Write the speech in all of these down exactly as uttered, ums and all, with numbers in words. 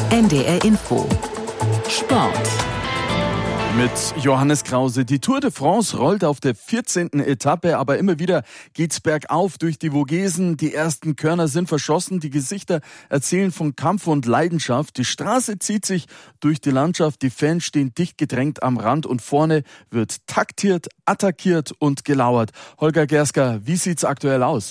N D R Info Sport. Mit Johannes Krause. Die Tour de France rollt auf der vierzehnten Etappe, aber immer wieder geht's bergauf durch die Vogesen. Die ersten Körner sind verschossen, die Gesichter erzählen von Kampf und Leidenschaft. Die Straße zieht sich durch die Landschaft, die Fans stehen dicht gedrängt am Rand und vorne wird taktiert, attackiert und gelauert. Holger Gerska, wie sieht's aktuell aus?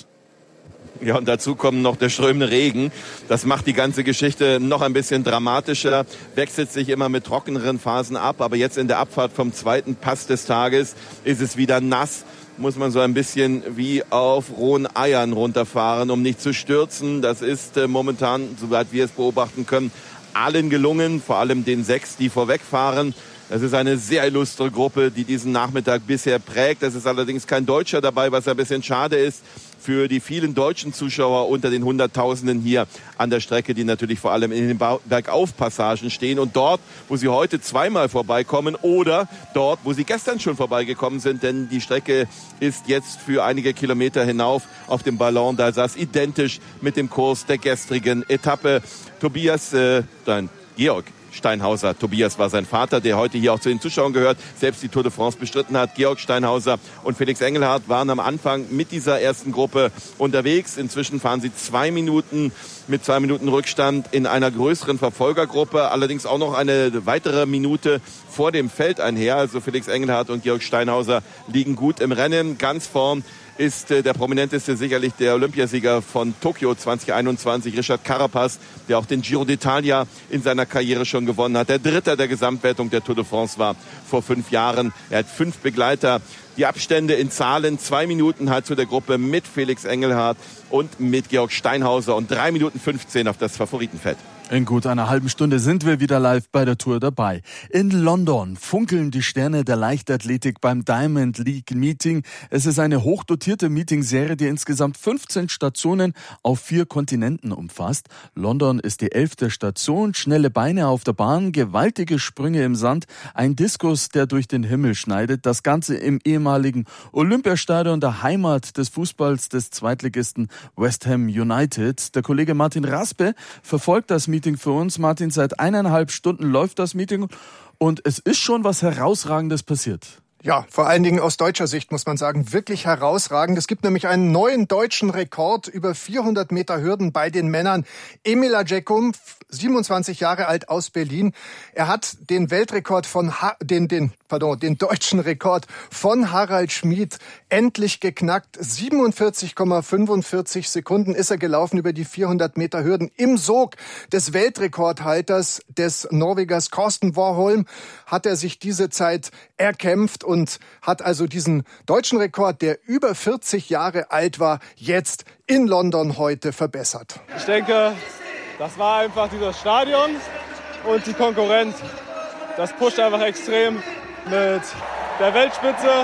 Ja, und dazu kommt noch der strömende Regen. Das macht die ganze Geschichte noch ein bisschen dramatischer, wechselt sich immer mit trockeneren Phasen ab. Aber jetzt in der Abfahrt vom zweiten Pass des Tages ist es wieder nass. Muss man so ein bisschen wie auf rohen Eiern runterfahren, um nicht zu stürzen. Das ist äh, momentan, soweit wir es beobachten können, allen gelungen, vor allem den sechs, die vorwegfahren. Es ist eine sehr illustre Gruppe, die diesen Nachmittag bisher prägt. Es ist allerdings kein Deutscher dabei, was ein bisschen schade ist für die vielen deutschen Zuschauer unter den Hunderttausenden hier an der Strecke, die natürlich vor allem in den Bergaufpassagen stehen. Und dort, wo sie heute zweimal vorbeikommen oder dort, wo sie gestern schon vorbeigekommen sind, denn die Strecke ist jetzt für einige Kilometer hinauf auf dem Ballon d'Alsace identisch mit dem Kurs der gestrigen Etappe. Tobias, äh, nein, Georg Steinhauser. Tobias war sein Vater, der heute hier auch zu den Zuschauern gehört, selbst die Tour de France bestritten hat. Georg Steinhauser und Felix Engelhardt waren am Anfang mit dieser ersten Gruppe unterwegs. Inzwischen fahren sie zwei Minuten mit zwei Minuten Rückstand in einer größeren Verfolgergruppe. Allerdings auch noch eine weitere Minute vor dem Feld einher. Also Felix Engelhardt und Georg Steinhauser liegen gut im Rennen. Ganz vorn ist äh, der prominenteste sicherlich der Olympiasieger von Tokio zwanzig einundzwanzig, Richard Carapaz, der auch den Giro d'Italia in seiner Karriere schon gewonnen hat. Der Dritter der Gesamtwertung der Tour de France war vor fünf Jahren. Er hat fünf Begleiter. Die Abstände in Zahlen, zwei Minuten halt zu der Gruppe mit Felix Engelhardt und mit Georg Steinhauser und drei Minuten fünfzehn auf das Favoritenfeld. In gut einer halben Stunde sind wir wieder live bei der Tour dabei. In London funkeln die Sterne der Leichtathletik beim Diamond League Meeting. Es ist eine hochdotierte Meetingserie, die insgesamt fünfzehn Stationen auf vier Kontinenten umfasst. London ist die elfte Station, schnelle Beine auf der Bahn, gewaltige Sprünge im Sand, ein Diskus, der durch den Himmel schneidet. Das Ganze im ehemaligen Olympiastadion, der Heimat des Fußballs des Zweitligisten West Ham United. Der Kollege Martin Raspe verfolgt das Meeting für uns. Martin, seit eineinhalb Stunden läuft das Meeting und es ist schon was Herausragendes passiert. Ja, vor allen Dingen aus deutscher Sicht muss man sagen, wirklich herausragend. Es gibt nämlich einen neuen deutschen Rekord über vierhundert Meter Hürden bei den Männern. Emil Agyekum, siebenundzwanzig Jahre alt aus Berlin. Er hat den Weltrekord von, ha- den, den, pardon, den deutschen Rekord von Harald Schmid endlich geknackt. siebenundvierzig Komma fünfundvierzig Sekunden ist er gelaufen über die vierhundert Meter Hürden. Im Sog des Weltrekordhalters des Norwegers Karsten Warholm hat er sich diese Zeit erkämpft und hat also diesen deutschen Rekord, der über vierzig Jahre alt war, jetzt in London heute verbessert. Ich denke, das war einfach dieses Stadion und die Konkurrenz. Das pusht einfach extrem, mit der Weltspitze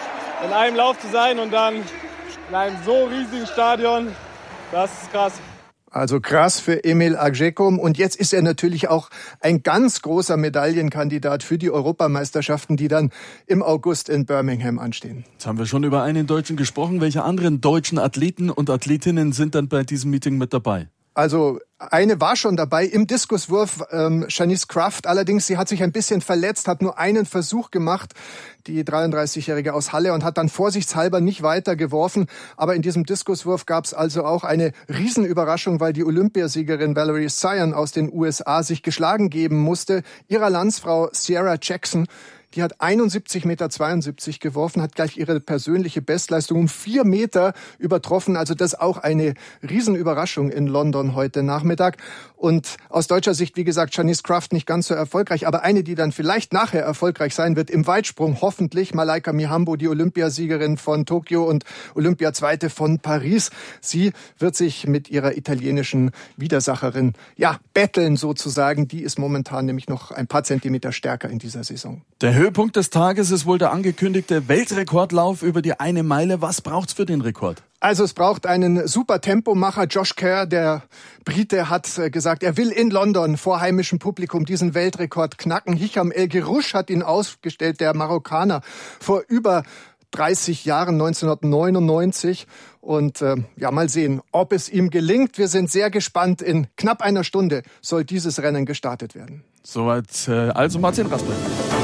in einem Lauf zu sein und dann in einem so riesigen Stadion. Das ist krass. Also krass für Emil Agyekum. Und jetzt ist er natürlich auch ein ganz großer Medaillenkandidat für die Europameisterschaften, die dann im August in Birmingham anstehen. Jetzt haben wir schon über einen Deutschen gesprochen. Welche anderen deutschen Athleten und Athletinnen sind dann bei diesem Meeting mit dabei? Also eine war schon dabei im Diskuswurf, ähm, Shanice Kraft. Allerdings, sie hat sich ein bisschen verletzt, hat nur einen Versuch gemacht, die dreiunddreißigjährige aus Halle, und hat dann vorsichtshalber nicht weiter geworfen. Aber in diesem Diskuswurf gab es also auch eine Riesenüberraschung, weil die Olympiasiegerin Valerie Sion aus den U S A sich geschlagen geben musste. Ihrer Landsfrau Sierra Jackson, die hat einundsiebzig Komma zweiundsiebzig Meter geworfen, hat gleich ihre persönliche Bestleistung um vier Meter übertroffen. Also das auch eine Riesenüberraschung in London heute Nachmittag. Und aus deutscher Sicht, wie gesagt, Shanice Kraft nicht ganz so erfolgreich, aber eine, die dann vielleicht nachher erfolgreich sein wird im Weitsprung, hoffentlich, Malaika Mihambo, die Olympiasiegerin von Tokio und Olympiazweite von Paris. Sie wird sich mit ihrer italienischen Widersacherin, ja, betteln sozusagen. Die ist momentan nämlich noch ein paar Zentimeter stärker in dieser Saison. Der Höhepunkt des Tages ist wohl der angekündigte Weltrekordlauf über die eine Meile. Was braucht's für den Rekord? Also es braucht einen super Tempomacher. Josh Kerr, der Brite, hat gesagt, er will in London vor heimischem Publikum diesen Weltrekord knacken. Hicham El Gerouche hat ihn ausgestellt, der Marokkaner, vor über dreißig Jahren, neunzehnhundertneunundneunzig. Und äh, ja, mal sehen, ob es ihm gelingt. Wir sind sehr gespannt. In knapp einer Stunde soll dieses Rennen gestartet werden. Soweit äh, also Martin Raspel.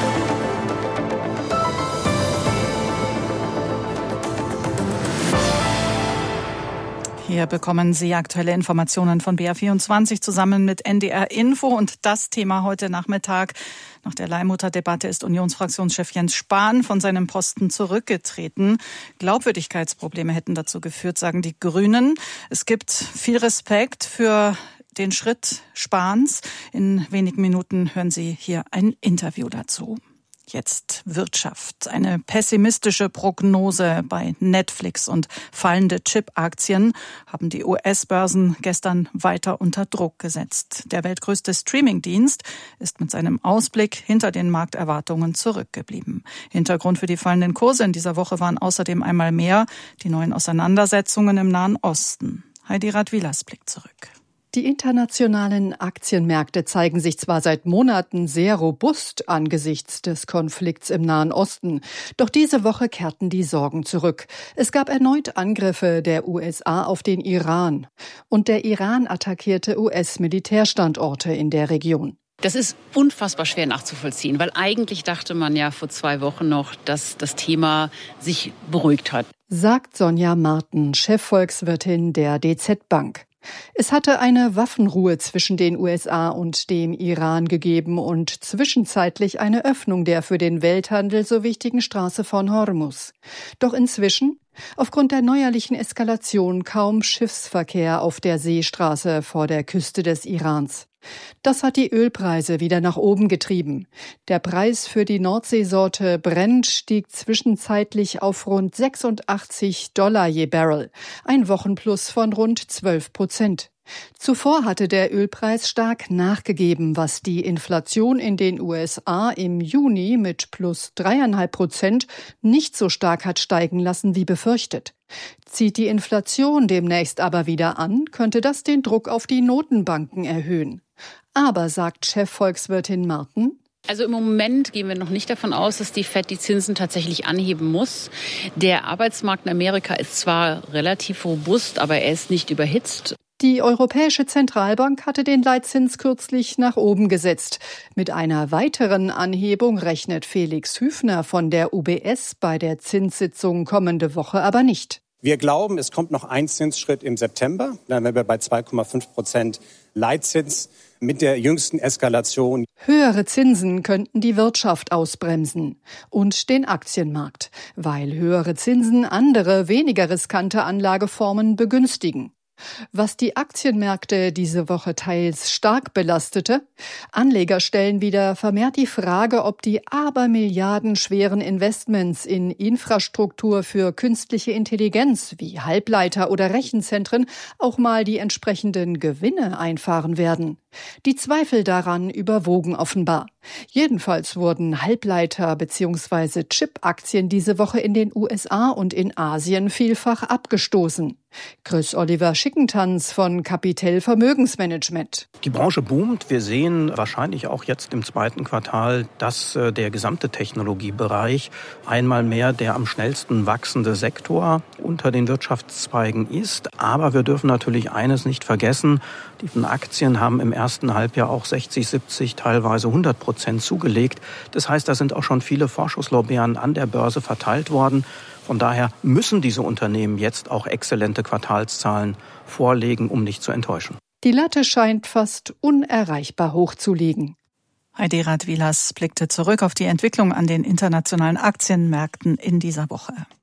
Hier bekommen Sie aktuelle Informationen von B R vierundzwanzig zusammen mit N D R Info. Und das Thema heute Nachmittag: Nach der Leihmutter-Debatte ist Unionsfraktionschef Jens Spahn von seinem Posten zurückgetreten. Glaubwürdigkeitsprobleme hätten dazu geführt, sagen die Grünen. Es gibt viel Respekt für den Schritt Spahns. In wenigen Minuten hören Sie hier ein Interview dazu. Jetzt Wirtschaft. Eine pessimistische Prognose bei Netflix und fallende Chip-Aktien haben die U S-Börsen gestern weiter unter Druck gesetzt. Der weltgrößte Streaming-Dienst ist mit seinem Ausblick hinter den Markterwartungen zurückgeblieben. Hintergrund für die fallenden Kurse in dieser Woche waren außerdem einmal mehr die neuen Auseinandersetzungen im Nahen Osten. Heidi Radwilas blickt zurück. Die internationalen Aktienmärkte zeigen sich zwar seit Monaten sehr robust angesichts des Konflikts im Nahen Osten, doch diese Woche kehrten die Sorgen zurück. Es gab erneut Angriffe der U S A auf den Iran und der Iran attackierte U S-Militärstandorte in der Region. Das ist unfassbar schwer nachzuvollziehen, weil eigentlich dachte man ja vor zwei Wochen noch, dass das Thema sich beruhigt hat. Sagt Sonja Marten, Chefvolkswirtin der D Z Bank. Es hatte eine Waffenruhe zwischen den U S A und dem Iran gegeben und zwischenzeitlich eine Öffnung der für den Welthandel so wichtigen Straße von Hormuz. Doch inzwischen, aufgrund der neuerlichen Eskalation, kaum Schiffsverkehr auf der Seestraße vor der Küste des Irans. Das hat die Ölpreise wieder nach oben getrieben. Der Preis für die Nordseesorte Brent stieg zwischenzeitlich auf rund sechsundachtzig Dollar je Barrel, ein Wochenplus von rund zwölf Prozent. Zuvor hatte der Ölpreis stark nachgegeben, was die Inflation in den U S A im Juni mit plus dreieinhalb Prozent nicht so stark hat steigen lassen wie befürchtet. Zieht die Inflation demnächst aber wieder an, könnte das den Druck auf die Notenbanken erhöhen. Aber, sagt Chefvolkswirtin Marten, also im Moment gehen wir noch nicht davon aus, dass die Fed die Zinsen tatsächlich anheben muss. Der Arbeitsmarkt in Amerika ist zwar relativ robust, aber er ist nicht überhitzt. Die Europäische Zentralbank hatte den Leitzins kürzlich nach oben gesetzt. Mit einer weiteren Anhebung rechnet Felix Hüfner von der U B S bei der Zinssitzung kommende Woche aber nicht. Wir glauben, es kommt noch ein Zinsschritt im September. Dann wären wir bei zwei Komma fünf Prozent Leitzins mit der jüngsten Eskalation. Höhere Zinsen könnten die Wirtschaft ausbremsen und den Aktienmarkt, weil höhere Zinsen andere, weniger riskante Anlageformen begünstigen. Was die Aktienmärkte diese Woche teils stark belastete: Anleger stellen wieder vermehrt die Frage, ob die abermilliardenschweren Investments in Infrastruktur für künstliche Intelligenz wie Halbleiter oder Rechenzentren auch mal die entsprechenden Gewinne einfahren werden. Die Zweifel daran überwogen offenbar. Jedenfalls wurden Halbleiter- bzw. Chip-Aktien diese Woche in den U S A und in Asien vielfach abgestoßen. Chris Oliver Schickentanz von Capital Vermögensmanagement. Die Branche boomt. Wir sehen wahrscheinlich auch jetzt im zweiten Quartal, dass der gesamte Technologiebereich einmal mehr der am schnellsten wachsende Sektor unter den Wirtschaftszweigen ist. Aber wir dürfen natürlich eines nicht vergessen: Die Aktien haben im ersten Halbjahr auch sechzig, siebzig, teilweise hundert Prozent zugelegt. Das heißt, da sind auch schon viele Vorschusslorbeeren an der Börse verteilt worden. Von daher müssen diese Unternehmen jetzt auch exzellente Quartalszahlen vorlegen, um nicht zu enttäuschen. Die Latte scheint fast unerreichbar hoch zu liegen. Heidi Radwilas blickte zurück auf die Entwicklung an den internationalen Aktienmärkten in dieser Woche.